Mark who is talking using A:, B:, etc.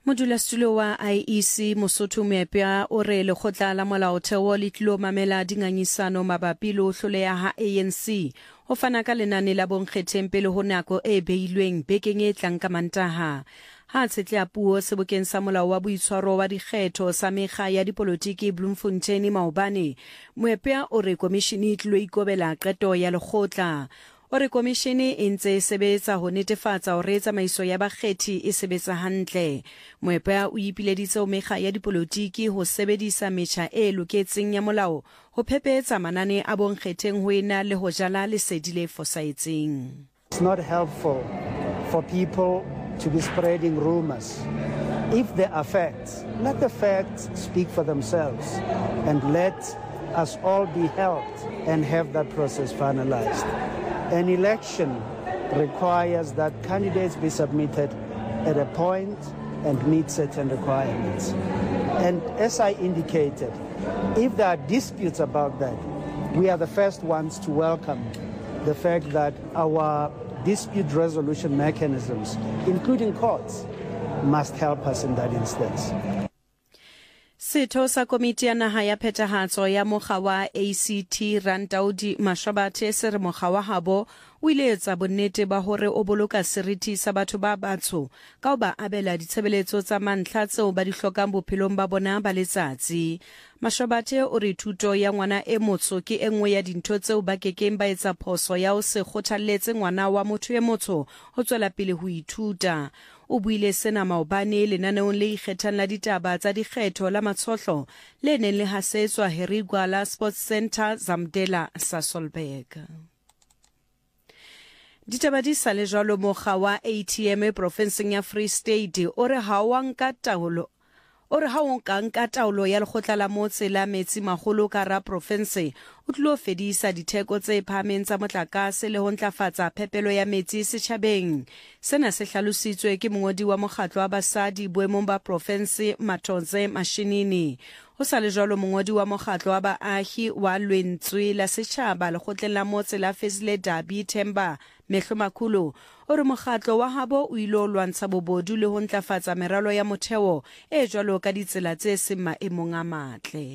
A: Modulasetulo wa IEC Mosotho Moepea o re lekgotla la molaotheo le tlilo mamela dingangisano mabapi le ho hloleha ha ANC ho fana ka lenane la bonkgetheng pele ho nako e beilweng bekeng e tlang ka Mantaha. Ha tshetlea puo sebokeng sa molao wa boitshwaro wa dikgetho sa mekga ya dipolotiki Bloemfontein maobane, Moepea o re komishini e tlilo ikobela qeto ya lekgotla. O re komishini e ntse sebetsa ho netefatsa hore tsamaiso ya bakgethi e sebetsa hantle. Moepea o ipileditse ho mekga ya dipolotiki ho sebedisa metjha e loketseng ya molao ho phephetsa manane a bonkgetheng ho ena le ho jala lesedi le fosahetseng.
B: It's not helpful for people to be spreading rumors. If there are facts, let the facts speak for themselves and let us all be helped and have that process finalized. An election requires that candidates be submitted at a point and meet certain requirements. And as I indicated, if there are disputes about that, we are the first ones to welcome the fact that our dispute resolution mechanisms, including courts, must help us in that instance.
A: Setho sa komiti ya naha ya phethahatso ya mokga wa ACT Rantaudi Mashabathe se re mokga wa habo o ile etsa bonnete ba hore o boloka seriti sa batho ba batsho ka ho ba abela ditshebeletso tsa mantlha tseo ba di hlokang bophelong ba bona ba letsatsi. Mashabathe o re thuto ya ngwana e motso ke engwe ya dintho tseo ba kekeng ba etsa phoso ya ho se kgothalletse ngwana wa motho e motso ho tswela pele ho ithuta. O buile sena maobane lenaneong le ikgethang la ditaba tsa dikgetho la matshohlo le neng le hasetswa Harry Gwala Sports Centre Zamdela Sasolburg. Ditaba di sa le jwalo mokga wa ATM provinseng ya Free State o re ha wa nka taolo o re ha o nka taolo ya lekgotla la motse la metsi magolo ka ra province o tlilo fedisa ditheko tse phahameng tsa motlakase le ho ntlafatsa phepelo ya metsi setjhabeng. Sena se hlalositswe ke mongodi wa mokgatlo wa basadi boemong ba province Matonze Mashinini. Ho sa le jwalo mongodi wa mokgatlo wa baahi wa Lwentswe la setjhaba lekgotleng la motse la Fesle Dabi Themba Mehlomakhulo o re mokgatlo wa habo o ilo lwantsha bobodu le ho ntlafatsa meralo ya motheo e jwalo ka ditsela tse seng maemong a matle.